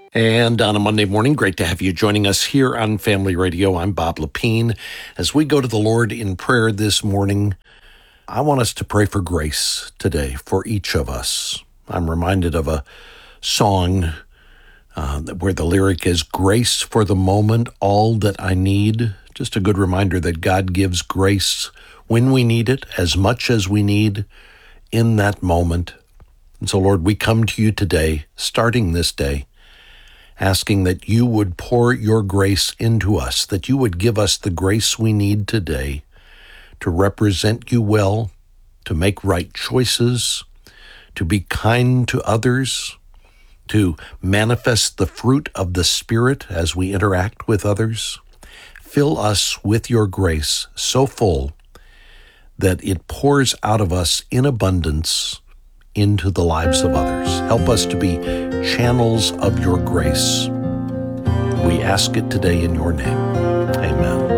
And on a Monday morning, great to have you joining us here on Family Radio. I'm Bob Lepine. As we go to the Lord in prayer this morning, I want us to pray for grace today for each of us. I'm reminded of a song where the lyric is, "Grace for the moment, all that I need." Just a good reminder that God gives grace when we need it, as much as we need in that moment. And so, Lord, we come to you today, starting this day, asking that you would pour your grace into us, that you would give us the grace we need today to represent you well, to make right choices, to be kind to others, to manifest the fruit of the Spirit as we interact with others. Fill us with your grace so full that it pours out of us in abundance into the lives of others. Help us to be channels of your grace. We ask it today in your name. Amen.